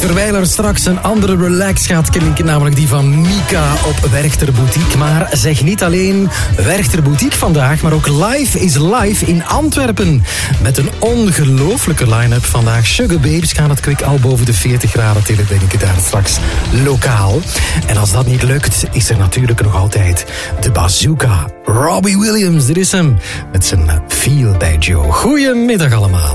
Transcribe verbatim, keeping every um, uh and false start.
Terwijl er straks een andere relax gaat klinken, namelijk die van Mika op Werchter Boutique. Maar zeg niet alleen Werchter Boutique vandaag, maar ook Live is Live in Antwerpen. Met een ongelooflijke line-up vandaag. Sugar Babes gaan het kwik al boven de veertig graden tillen, denken daar straks lokaal. En als dat niet lukt, is er natuurlijk nog altijd de bazooka. Robbie Williams, dit is hem, met zijn Feel bij Joe. Goedemiddag allemaal.